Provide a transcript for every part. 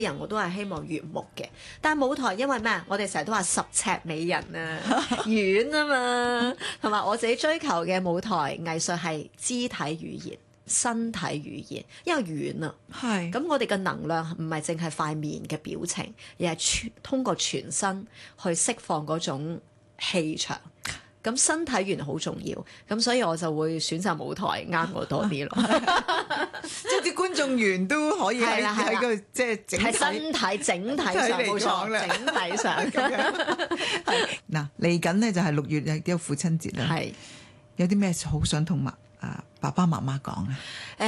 人我都係希望悦目嘅，但係舞台因為咩？我哋成日都話10尺美人啊，遠啊嘛，同埋我自己追求嘅舞台藝術係肢體語言、身體語言，因為遠啊。 係咁我哋嘅能量唔係淨係塊面嘅表情，而係通過全身去釋放嗰種氣場。咁身體語言好重要，咁所以我就會選擇舞台啱我多啲咯。 即係啲觀眾緣都可以喺喺個即係整體喺身體整體上冇錯，整體上係嗱嚟緊咧就係6月有父親節啦， 係有啲咩好想同爸爸媽媽講啊？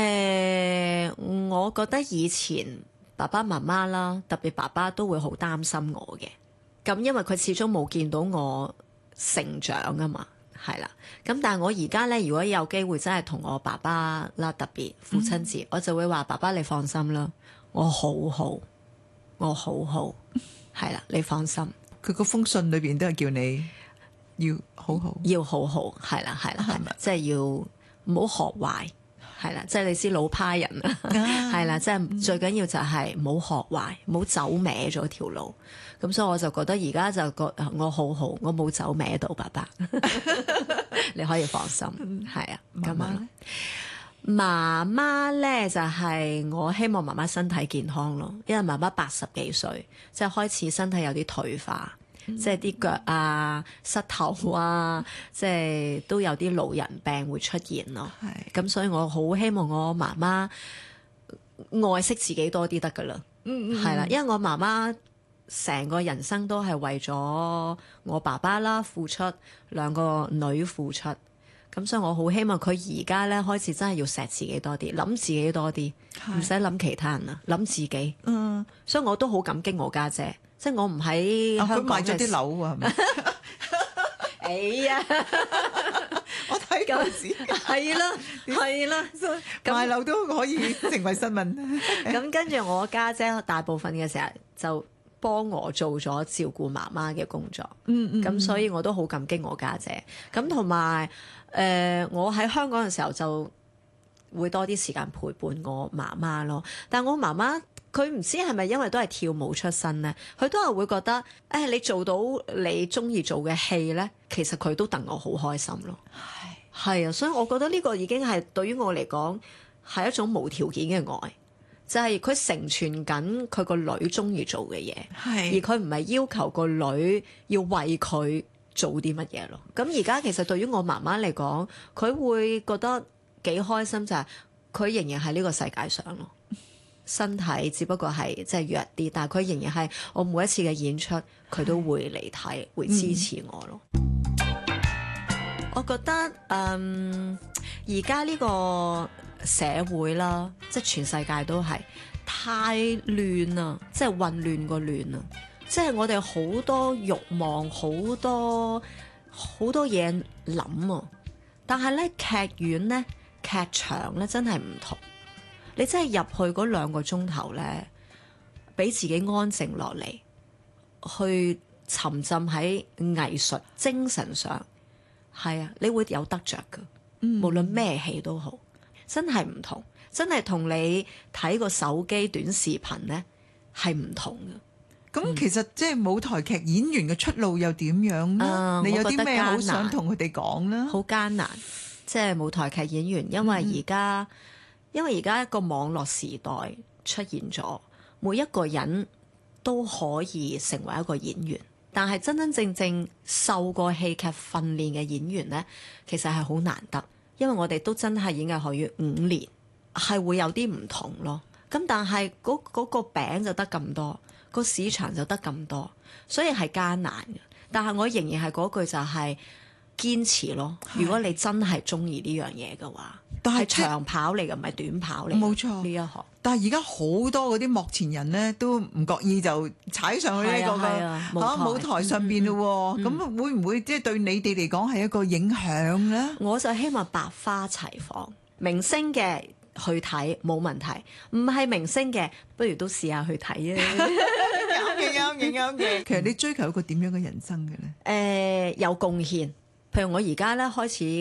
我覺得以前爸爸媽媽啦，特別爸爸都會好擔心我嘅，咁因為佢始終冇見到我成長啊嘛，係啦。咁但係我而家咧，如果有機會真係同我爸爸啦，特別父親節，我就會話爸爸你放心啦，我好好，我好好，係啦，你放心。 佢嗰封信裏邊都係叫你要好好， 要好好，係啦係啦係啦，即係要唔好學壞，係啦，即係你知老派人啊，係啦，即係最緊要就係唔好學壞，唔好走歪咗條路。咁所以我就覺得而家就覺得我好好，我冇走歪到爸爸，你可以放心，係啊。咁啊，媽媽咧就係我希望媽媽身體健康咯，因為媽媽80幾歲，即係開始身體有啲退化。即係啲腳啊、膝頭啊，即係都有啲老人病會出現咯。咁所以我好希望我媽媽愛惜自己多啲得㗎喇。係啦，因為我媽媽成個人生都係為咗我爸爸啦付出，2個女付出。咁所以我好希望佢而家咧開始真係要錫自己多啲，諗自己多啲，唔使諗其他人啦，諗自己。所以我都好感激我家姐。即係我唔喺香港佢買咗啲樓喎，係咪？ 哎呀， 我睇報紙係啦，係啦， 買樓都可以成為新聞。 咁跟住我家姐大部分嘅時候就幫我做咗照顧媽媽嘅工作。咁所以我都好感激我家姐。咁同埋我喺香港嘅時候就會多啲時間陪伴我媽媽咯。但我媽媽，佢唔知係咪因為都係跳舞出身咧，佢都係會覺得，你做到你中意做嘅戲咧，其實佢都戥我好開心咯。係啊，所以我覺得呢個已經係對於我嚟講係一種無條件嘅愛，就係佢成全緊佢個女中意做嘅嘢，而佢唔係要求個女要為佢做啲乜嘢咯。咁而家其實對於我媽媽嚟講，佢會覺得幾開心，就係佢仍然喺呢個世界上咯。身體只不過係即係弱啲，但係佢仍然係我每一次嘅演出，佢都會嚟睇，會支持我咯。我覺得而家呢個社會啦，即係全世界都係太亂啦，即係混亂個亂啊！即係我哋好多慾望，好多嘢諗啊！但係咧劇院咧、劇場咧真係唔同。你真係入去嗰2個鐘頭咧，俾自己安靜落嚟，去沉浸喺藝術精神上，係啊，你會有得着㗎。無論咩戲都好，真係唔同，真係同你睇個手機短視頻咧係唔同嘅。 咁其實即係舞台劇演員嘅出路又點樣咧？你有啲咩好想同佢哋講咧？ 好艱難，即係舞台劇演員，因為而家一個網絡時代出現咗，每一個人都可以成為一個演員，但係真真正受過戲劇訓練嘅演員呢，其實係好難得，因為我哋都真係演藝學院5年，係會有啲唔同咯。咁但係嗰個餅就得咁多，個市場就得咁多，所以係艱難嘅。但係我仍然係嗰句就係堅持咯。如果你真係中意呢樣嘢嘅話。但係長跑嚟嘅，唔係短跑嚟。 冇錯， 呢一行。 但係而家好多嗰啲幕前人咧，都唔覺意就踩上去呢個舞台上邊咯。咁會唔會即係對你哋嚟講係一個影響咧？ 我就希望百花齊放，明星嘅去睇冇問題，唔係明星嘅不如都試下去睇啊！ 啱嘅。其實你追求一個點樣嘅人生嘅咧？ 有貢獻，譬如我而家咧開始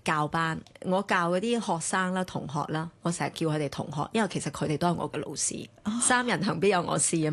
教班，我教嗰啲學生啦、同學啦，我成日叫佢哋同學，因為其實佢哋都係我嘅老師。三人行必有我師啊